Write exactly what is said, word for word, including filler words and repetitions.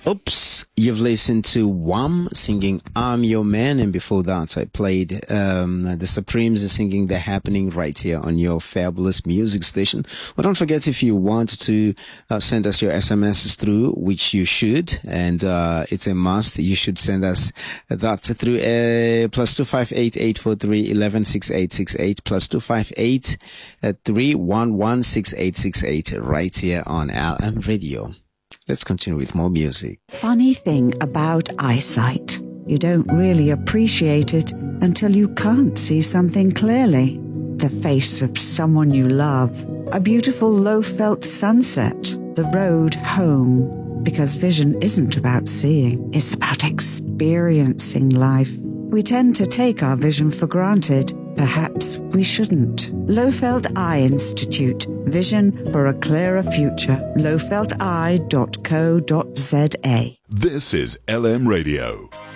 Oops, you've listened to Wham singing I'm Your Man, and before that I played um, the Supremes singing The Happening right here on your fabulous music station. Well, don't forget, if you want to uh, send us your S M Ses through, which you should, and uh, it's a must, you should send us that through uh, plus two five eight, eight four three, one one six eight six eight, plus two five eight, three one one six eight six eight, right here on L M Radio. Let's continue with more music. Funny thing about eyesight. You don't really appreciate it until you can't see something clearly. The face of someone you love. A beautiful low-felt sunset. The road home. Because vision isn't about seeing. It's about experiencing life. We tend to take our vision for granted. Perhaps we shouldn't. Lowfelt Eye Institute. Vision for a clearer future. low felt eye dot co dot z a. This is L M Radio.